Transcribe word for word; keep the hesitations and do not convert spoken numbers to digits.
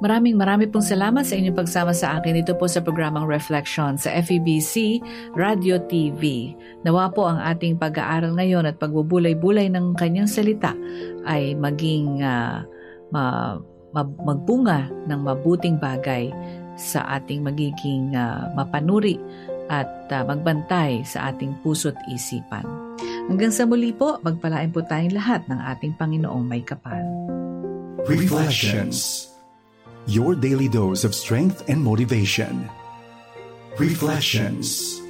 Maraming marami pong salamat sa inyong pagsama sa akin dito po sa programang Reflection sa F E B C Radio T V. Nawa po ang ating pag-aaral ngayon at pagbubulay-bulay ng kanyang salita ay maging uh, ma, ma, magbunga ng mabuting bagay sa ating magiging uh, mapanuri at uh, magbantay sa ating puso't isipan. Hanggang sa muli po, magpalain po tayong lahat ng ating Panginoong may kapal. Reflections. Your daily dose of strength and motivation. Reflections.